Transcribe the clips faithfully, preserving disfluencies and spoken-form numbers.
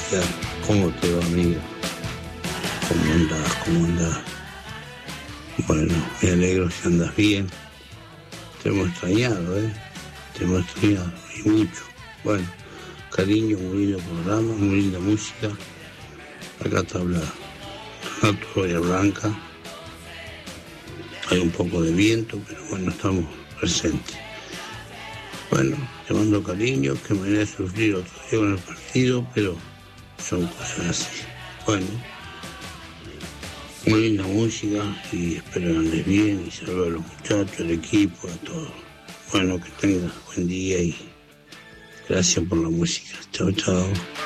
especial. ¿Cómo te va, amigo? ¿Cómo andás? ¿Cómo andás? Bueno, me alegro si andas bien. Te hemos extrañado, ¿eh? Te hemos extrañado, y mucho. Bueno, cariño, muy lindo programa, muy linda música. Acá te habla Renato Bahía Blanca. Hay un poco de viento, pero bueno, estamos presentes. Bueno, te mando cariño, que me voy a sufrir otro día con el partido, pero son cosas así. Bueno, muy linda música y espero que andes bien y saludo a los muchachos, al equipo, a todos. Bueno, que tengas buen día y gracias por la música. Chao, chao.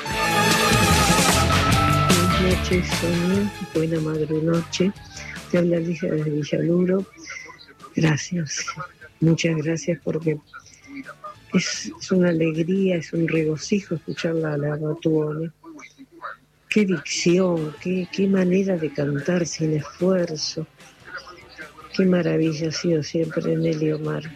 Buenas noches, Sonia. Buena madrunoche. Te habla Alicia desde Villaluro. Gracias. Muchas gracias porque es, es una alegría, es un regocijo escucharla a la Batuone. Qué dicción, qué, qué manera de cantar sin esfuerzo. Qué maravilla ha sido siempre Nelly Omar.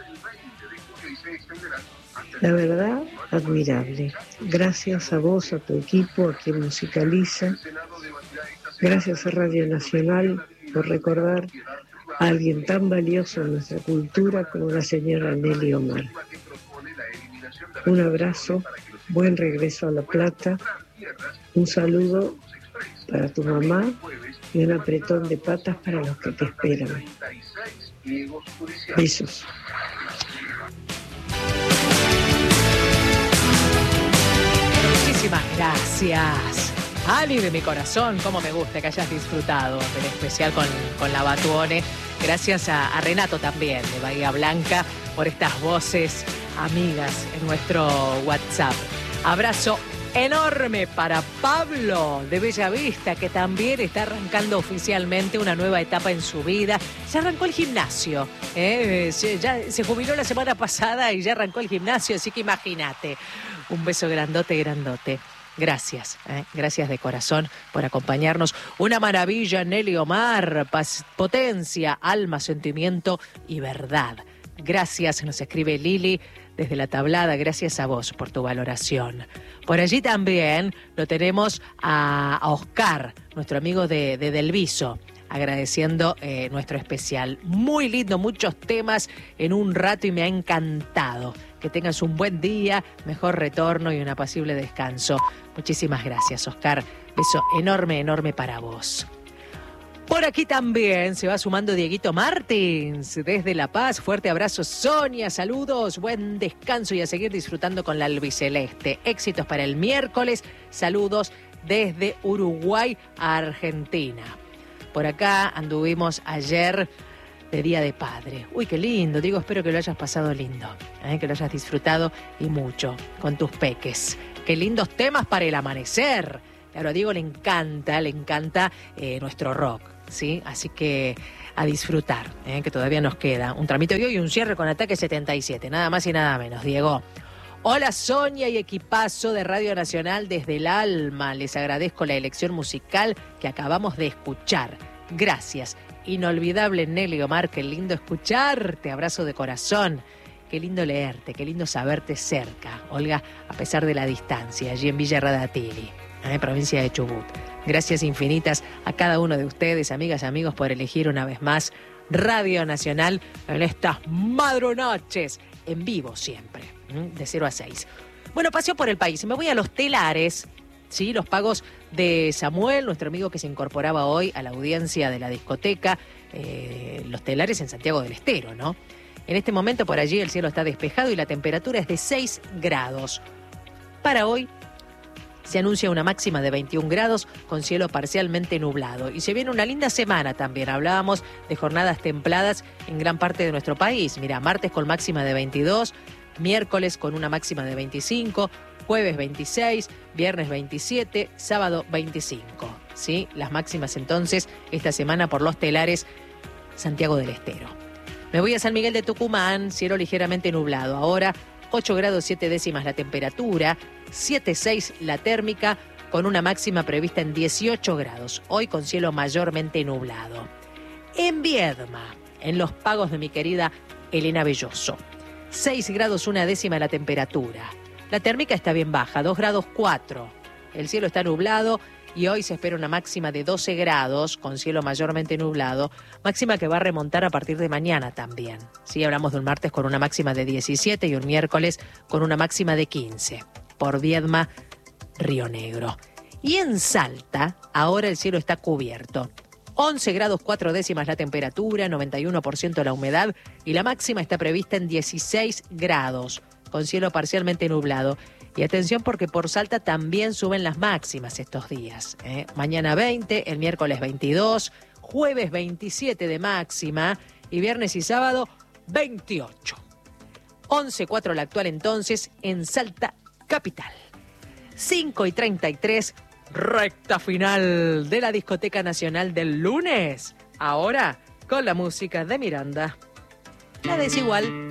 La verdad, admirable. Gracias a vos, a tu equipo, a quien musicaliza. Gracias a Radio Nacional por recordar a alguien tan valioso en nuestra cultura como la señora Nelly Omar. Un abrazo, buen regreso a La Plata, un saludo para tu mamá y un apretón de patas para los que te esperan. Besos. Muchísimas gracias. Ali de mi corazón, cómo me gusta que hayas disfrutado del especial con, con la Batuone. Gracias a, a Renato también, de Bahía Blanca, por estas voces amigas en nuestro WhatsApp. Abrazo enorme para Pablo de Bellavista, que también está arrancando oficialmente una nueva etapa en su vida. Se arrancó el gimnasio, ¿eh? se, ya se jubiló la semana pasada y ya arrancó el gimnasio, así que imagínate. Un beso grandote, grandote. Gracias, ¿eh? Gracias de corazón por acompañarnos. Una maravilla, Nelly Omar, paz, potencia, alma, sentimiento y verdad. Gracias, nos escribe Lili desde La Tablada, gracias a vos por tu valoración. Por allí también lo tenemos a, a Oscar, nuestro amigo de, de Delviso, agradeciendo eh, nuestro especial. Muy lindo, muchos temas en un rato y me ha encantado. Que tengas un buen día, mejor retorno y un apacible descanso. Muchísimas gracias, Oscar. Beso enorme, enorme para vos. Por aquí también se va sumando Dieguito Martins desde La Paz. Fuerte abrazo, Sonia. Saludos, buen descanso y a seguir disfrutando con la albiceleste. Éxitos para el miércoles. Saludos desde Uruguay a Argentina. Por acá anduvimos ayer de Día de Padre. Uy, qué lindo. Digo, espero que lo hayas pasado lindo, ¿eh? Que lo hayas disfrutado y mucho con tus peques. Qué lindos temas para el amanecer. Claro, a Diego le encanta, le encanta eh, nuestro rock, ¿sí? Así que a disfrutar, ¿eh? Que todavía nos queda un tramito de hoy y un cierre con Ataque setenta y siete. Nada más y nada menos, Diego. Hola, Sonia y equipazo de Radio Nacional desde el alma. Les agradezco la elección musical que acabamos de escuchar. Gracias. Inolvidable Nelly Omar, qué lindo escucharte. Abrazo de corazón. Qué lindo leerte, qué lindo saberte cerca. Olga, a pesar de la distancia, allí en Villa Radatili, en provincia de Chubut. Gracias infinitas a cada uno de ustedes, amigas y amigos, por elegir una vez más Radio Nacional en estas madrunoches, en vivo siempre, de cero a seis. Bueno, paseo por el país. Me voy a Los Telares, ¿sí? Los pagos de Samuel, nuestro amigo que se incorporaba hoy a la audiencia de la discoteca, eh, Los Telares en Santiago del Estero, ¿no? En este momento por allí el cielo está despejado y la temperatura es de seis grados. Para hoy se anuncia una máxima de veintiún grados con cielo parcialmente nublado. Y se viene una linda semana también. Hablábamos de jornadas templadas en gran parte de nuestro país. Mira, martes con máxima de veintidós, miércoles con una máxima de veinticinco, jueves veintiséis, viernes veintisiete, sábado veinticinco. ¿Sí? Las máximas entonces esta semana por Los Telares, Santiago del Estero. Me voy a San Miguel de Tucumán, cielo ligeramente nublado. Ahora ocho grados siete décimas la temperatura, siete coma seis la térmica, con una máxima prevista en dieciocho grados. Hoy con cielo mayormente nublado. En Viedma, en los pagos de mi querida Elena Belloso, seis grados una décima la temperatura. La térmica está bien baja, dos grados cuatro. el cielo está nublado y hoy se espera una máxima de doce grados, con cielo mayormente nublado, máxima que va a remontar a partir de mañana también. Sí, hablamos de un martes con una máxima de diecisiete y un miércoles con una máxima de quince. Por Viedma, Río Negro. Y en Salta, ahora el cielo está cubierto. once grados cuatro décimas la temperatura, noventa y uno por ciento la humedad y la máxima está prevista en dieciséis grados, con cielo parcialmente nublado. Y atención porque por Salta también suben las máximas estos días. ¿eh? Mañana veinte, el miércoles veintidós, jueves veintisiete de máxima y viernes y sábado veintiocho. once cuatro la actual entonces en Salta capital. cinco y treinta y tres, recta final de la Discoteca Nacional del lunes. Ahora con la música de Miranda. La Desigual.